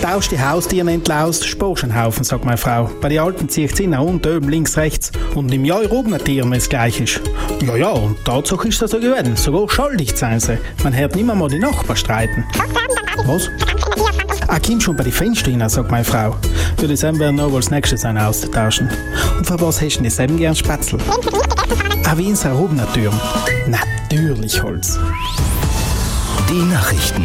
Baust die Haustiere entlaust, sparst einen Haufen, sagt meine Frau. Bei den Alten zieht sie nach unten, oben, links, rechts. Und im Jahr oben Tieren, wenn es gleich ist. Ja, und Tatsache ist das so geworden. Sogar schuldig sein sie. Man hört nicht mehr mal die Nachbarn streiten. Was? Komm schon bei den Fenstern rein, sagt meine Frau. Für das werden wir noch als nächstes einen austauschen. Und für was hast du denn selben gern Spätzle? Wie in Sarobner Türm. Natürlich Holz. Die Nachrichten.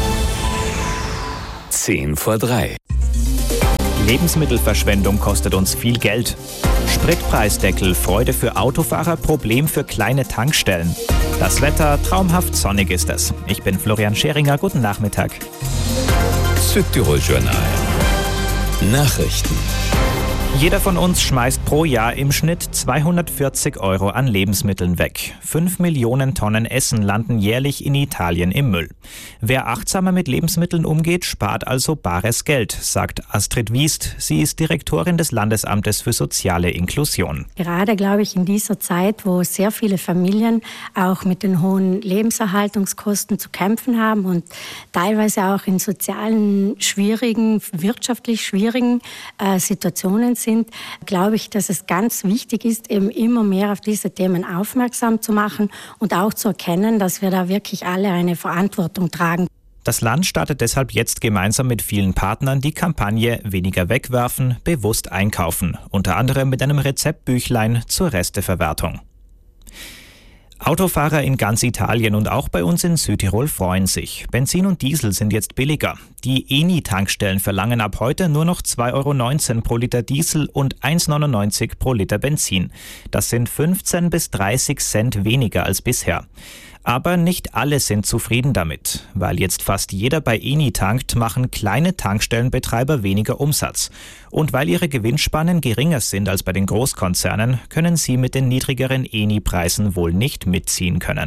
2:50. Lebensmittelverschwendung kostet uns viel Geld. Spritpreisdeckel, Freude für Autofahrer, Problem für kleine Tankstellen. Das Wetter, traumhaft sonnig ist es. Ich bin Florian Scheringer, guten Nachmittag. Südtirol Journal. Nachrichten. Jeder von uns schmeißt pro Jahr im Schnitt 240 € an Lebensmitteln weg. 5 Millionen Tonnen Essen landen jährlich in Italien im Müll. Wer achtsamer mit Lebensmitteln umgeht, spart also bares Geld, sagt Astrid Wiest. Sie ist Direktorin des Landesamtes für soziale Inklusion. Gerade, glaube ich, in dieser Zeit, wo sehr viele Familien auch mit den hohen Lebenserhaltungskosten zu kämpfen haben und teilweise auch in sozialen schwierigen, wirtschaftlich schwierigen Situationen sind, glaube ich, dass es ganz wichtig ist, eben immer mehr auf diese Themen aufmerksam zu machen und auch zu erkennen, dass wir da wirklich alle eine Verantwortung tragen. Das Land startet deshalb jetzt gemeinsam mit vielen Partnern die Kampagne Weniger wegwerfen, bewusst einkaufen, unter anderem mit einem Rezeptbüchlein zur Resteverwertung. Autofahrer in ganz Italien und auch bei uns in Südtirol freuen sich. Benzin und Diesel sind jetzt billiger. Die Eni-Tankstellen verlangen ab heute nur noch 2,19 € pro Liter Diesel und 1,99 € pro Liter Benzin. Das sind 15 bis 30 Cent weniger als bisher. Aber nicht alle sind zufrieden damit. Weil jetzt fast jeder bei Eni tankt, machen kleine Tankstellenbetreiber weniger Umsatz. Und weil ihre Gewinnspannen geringer sind als bei den Großkonzernen, können sie mit den niedrigeren Eni-Preisen wohl nicht mitziehen können.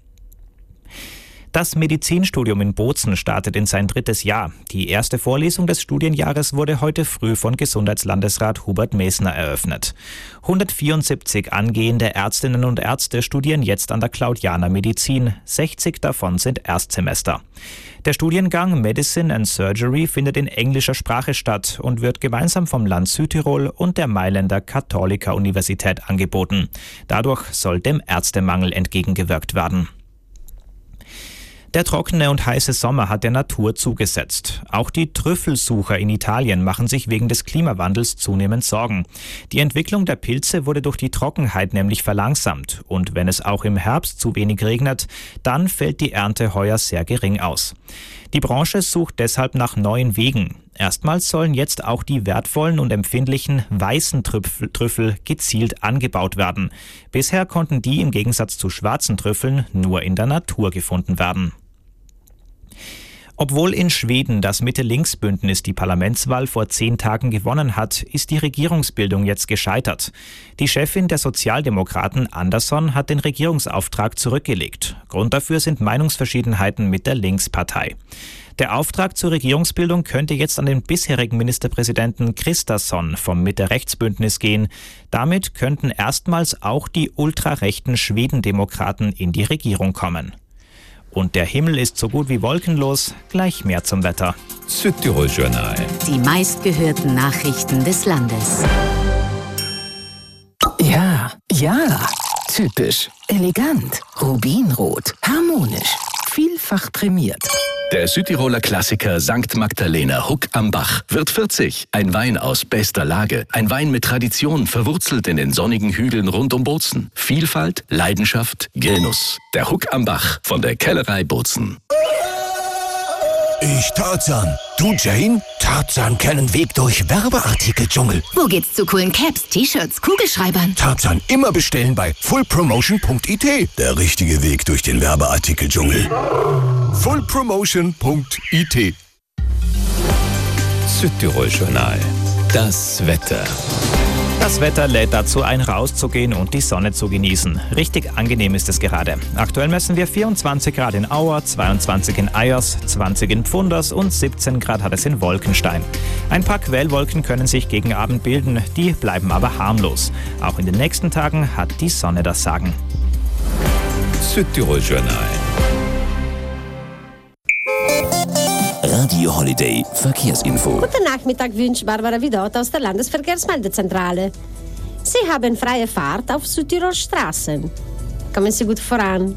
Das Medizinstudium in Bozen startet in sein 3. Jahr. Die erste Vorlesung des Studienjahres wurde heute früh von Gesundheitslandesrat Hubert Mesner eröffnet. 174 angehende Ärztinnen und Ärzte studieren jetzt an der Claudiana Medizin. 60 davon sind Erstsemester. Der Studiengang Medicine and Surgery findet in englischer Sprache statt und wird gemeinsam vom Land Südtirol und der Mailänder Katholika-Universität angeboten. Dadurch soll dem Ärztemangel entgegengewirkt werden. Der trockene und heiße Sommer hat der Natur zugesetzt. Auch die Trüffelsucher in Italien machen sich wegen des Klimawandels zunehmend Sorgen. Die Entwicklung der Pilze wurde durch die Trockenheit nämlich verlangsamt. Und wenn es auch im Herbst zu wenig regnet, dann fällt die Ernte heuer sehr gering aus. Die Branche sucht deshalb nach neuen Wegen. Erstmals sollen jetzt auch die wertvollen und empfindlichen weißen Trüffel gezielt angebaut werden. Bisher konnten die im Gegensatz zu schwarzen Trüffeln nur in der Natur gefunden werden. Obwohl in Schweden das Mitte-Links-Bündnis die Parlamentswahl vor 10 Tagen gewonnen hat, ist die Regierungsbildung jetzt gescheitert. Die Chefin der Sozialdemokraten, Andersson, hat den Regierungsauftrag zurückgelegt. Grund dafür sind Meinungsverschiedenheiten mit der Linkspartei. Der Auftrag zur Regierungsbildung könnte jetzt an den bisherigen Ministerpräsidenten Kristersson vom Mitte-Rechts-Bündnis gehen. Damit könnten erstmals auch die ultrarechten Schwedendemokraten in die Regierung kommen. Und der Himmel ist so gut wie wolkenlos. Gleich mehr zum Wetter. Südtirol Journal. Die meistgehörten Nachrichten des Landes. Ja, typisch, elegant, rubinrot, harmonisch, vielfach prämiert. Der Südtiroler Klassiker St. Magdalena Huck am Bach wird 40. Ein Wein aus bester Lage. Ein Wein mit Tradition, verwurzelt in den sonnigen Hügeln rund um Bozen. Vielfalt, Leidenschaft, Genuss. Der Huck am Bach von der Kellerei Bozen. Ich Tarzan. Du Jane? Tarzan kennen Weg durch Werbeartikeldschungel. Wo geht's zu coolen Caps, T-Shirts, Kugelschreibern? Tarzan immer bestellen bei fullpromotion.it. Der richtige Weg durch den Werbeartikeldschungel. fullpromotion.it. Südtirol Journal. Das Wetter. Das Wetter lädt dazu ein, rauszugehen und die Sonne zu genießen. Richtig angenehm ist es gerade. Aktuell messen wir 24 Grad in Auer, 22 in Eyers, 20 in Pfunders und 17 Grad hat es in Wolkenstein. Ein paar Quellwolken können sich gegen Abend bilden, die bleiben aber harmlos. Auch in den nächsten Tagen hat die Sonne das Sagen. Südtirol Journal. Radio Holiday Verkehrsinfo. Guten Nachmittag wünscht Barbara Vidot aus der Landesverkehrsmeldezentrale. Sie haben freie Fahrt auf Südtirol Straßen. Kommen Sie gut voran.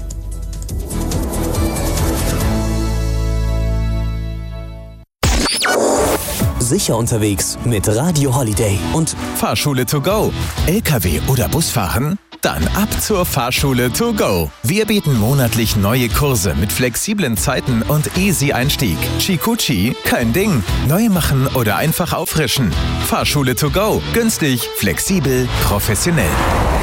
Sicher unterwegs mit Radio Holiday und Fahrschule to go. LKW oder Busfahren? Dann ab zur Fahrschule to go. Wir bieten monatlich neue Kurse mit flexiblen Zeiten und easy Einstieg. Chikuchi, kein Ding. Neu machen oder einfach auffrischen. Fahrschule to go. Günstig, flexibel, professionell.